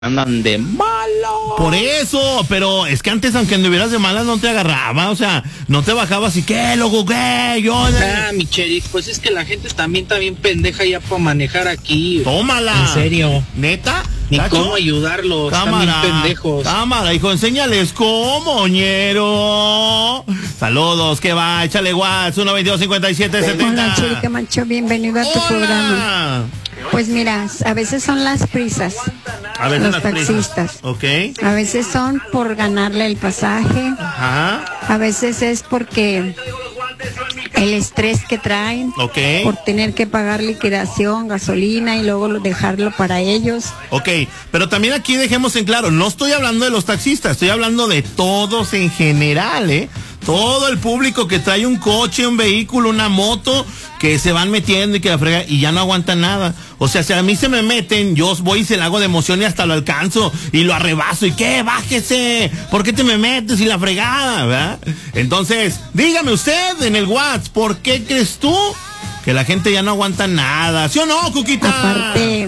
andan de malo. Por eso, pero es que antes, aunque anduvieras de malas, no te agarraba, o sea, no te bajabas y qué, loco, qué, yo... Mi Cherick, pues es que la gente también está bien pendeja ya para manejar aquí. Tómala. En serio. ¿Neta? Ni ¿Tacho? cómo ayudarlos, Cámara, están bien pendejos. cámara, hijo, enséñales cómo, ñero. Saludos, ¿qué va? Échale WhatsApp, 122-57-70. Hola, Cherick Camacho, bienvenido a tu programa. Pues mira, a veces son las prisas, A veces los las taxistas. prisas. Ok. A veces son por ganarle el pasaje, Ajá. a veces es porque el estrés que traen, Ok. por tener que pagar liquidación, gasolina y luego dejarlo para ellos. Ok, pero también aquí dejemos en claro, no estoy hablando de los taxistas, estoy hablando de todos en general, ¿eh? Todo el público que trae un coche, un vehículo, una moto, que se van metiendo y que la frega y ya no aguantan nada. O sea, si a mí se me meten, yo voy y se la hago de emoción y hasta lo alcanzo y lo arrebaso. ¿Y qué? Bájese. ¿Por qué te me metes y la fregada? ¿Verdad? Entonces, dígame usted en el WhatsApp, ¿por qué crees tú que la gente ya no aguanta nada? ¿Sí o no, Cuquita? Aparte,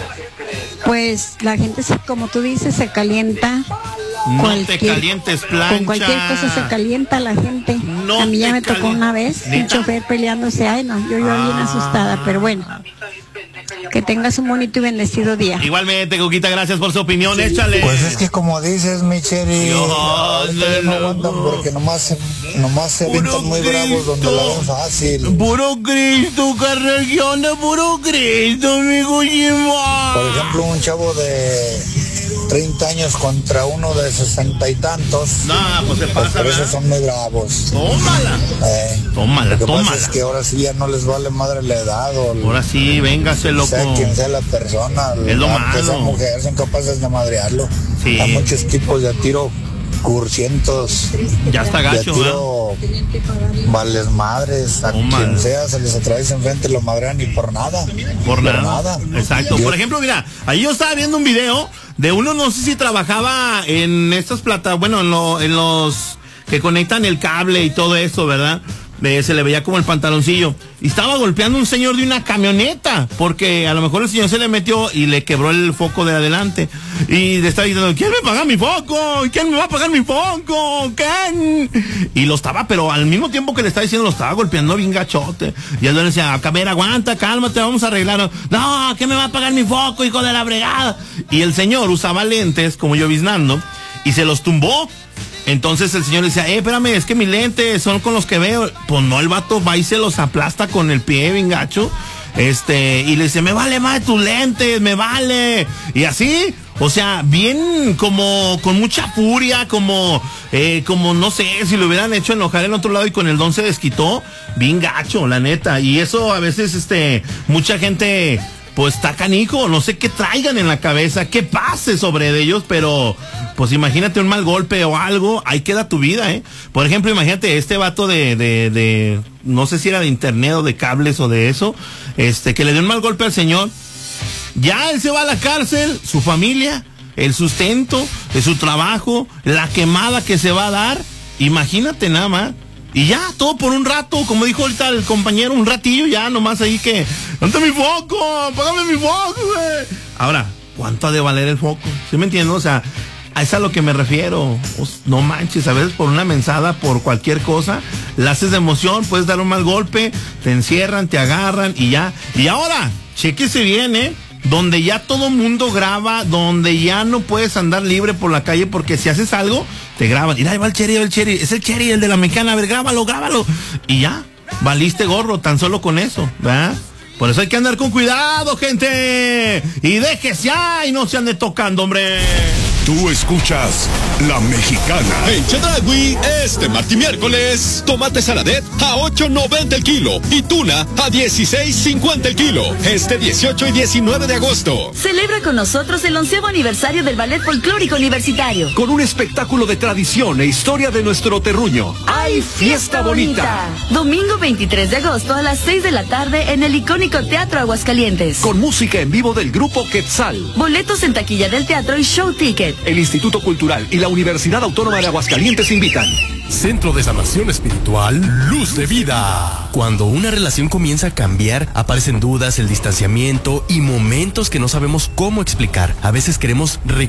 pues la gente, como tú dices, se calienta. No te calientes, plancha. Con cualquier cosa se calienta la gente. No a mí ya te me tocó una vez un ¿Neta? chofer peleándose. Ay, no, yo iba bien asustada, pero bueno. Que tengas un bonito y bendecido día. Igualmente, Cuquita, gracias por su opinión, échale. Pues es que como dices, mi Cheri, ahorita no aguantan porque nomás se aventan muy bravos donde la ven fácil. Puro Cristo, carregión de puro Cristo, amigo Jimá. Por ejemplo, un chavo de 30 años contra uno de 60 y tantos. No, pues se Pues pasa, por eso ¿verdad? son muy bravos. Tómala. Tómala, Lo que tómala. pasa es que ahora sí ya no les vale madre la edad o Ahora sí, véngase, loco. sea quien sea la persona, Es lo aunque sea malo. mujer, son capaces de madrearlo. Sí. Hay muchos tipos de tiro cursientos. Ya está De gacho, ¿verdad? tiro vales madres, a Tómala. quien sea se les atraviesa enfrente, lo madrean y por nada. Por nada. Exacto. Por ejemplo, mira, ahí yo estaba viendo un video de uno, no sé si trabajaba en estas plata, bueno, en los que conectan el cable y todo eso, ¿verdad? Se le veía como el pantaloncillo. Y estaba golpeando un señor de una camioneta, porque a lo mejor el señor se le metió y le quebró el foco de adelante. Y le estaba diciendo, ¿quién me paga mi foco? ¿Quién me va a pagar mi foco? ¿Quién? Y lo estaba, pero al mismo tiempo que le estaba diciendo, lo estaba golpeando bien gachote. Y él le decía, a ver, aguanta, cálmate, vamos a arreglar. No, ¿quién me va a pagar mi foco, hijo de la bregada? Y el señor usaba lentes, como yo viznando, y se los tumbó. Entonces el señor le decía, espérame, es que mis lentes son con los que veo. Pues no, el vato va y se los aplasta con el pie, bien gacho. Y le dice, me vale más tus lentes, me vale. Y así, o sea, bien como con mucha furia, como no sé, si lo hubieran hecho enojar en otro lado y con el don se desquitó, bien gacho, la neta. Y eso a veces, mucha gente... Pues está canijo, no sé qué traigan en la cabeza, qué pase sobre ellos, pero pues imagínate un mal golpe o algo, ahí queda tu vida, ¿eh? Por ejemplo, imagínate este vato de no sé si era de internet o de cables o de eso, que le dio un mal golpe al señor, ya él se va a la cárcel, su familia, el sustento de su trabajo, la quemada que se va a dar, imagínate nada más. Y ya, todo por un rato, como dijo ahorita el compañero, un ratillo ya, nomás ahí que... ¿Dónde está mi foco? ¡Págame mi foco, güey! Ahora, ¿cuánto ha de valer el foco? ¿Sí me entiendes? O sea, a eso es a lo que me refiero. No manches, a veces por una mensada, por cualquier cosa, la haces de emoción, puedes dar un mal golpe, te encierran, te agarran y ya. Y ahora, chéquese bien, ¿eh? Donde ya todo mundo graba, donde ya no puedes andar libre por la calle porque si haces algo, te graban. Mira, ahí va el Cheri, es el Cheri, el de la mexicana, a ver, grábalo. Y ya, valiste gorro tan solo con eso, ¿verdad? Por eso hay que andar con cuidado, gente. Y déjese ya y no se ande tocando, hombre. Tú escuchas La Mexicana. En Chedragui, este martes y miércoles, tomate saladet a $8.90 el kilo y tuna a $16.50 el kilo. Este 18 y 19 de agosto. Celebra con nosotros el 11º aniversario del Ballet Folclórico Universitario. Con un espectáculo de tradición e historia de nuestro terruño. ¡Ay, fiesta bonita! Domingo 23 de agosto a las 6 de la tarde en el icónico Teatro Aguascalientes. Con música en vivo del grupo Quetzal. Boletos en taquilla del teatro y show ticket. CONACYT, el Instituto Cultural y la Universidad Autónoma de Aguascalientes invitan. Centro de Sanación Espiritual Luz de Vida. Cuando una relación comienza a cambiar, aparecen dudas, el distanciamiento y momentos que no sabemos cómo explicar. A veces queremos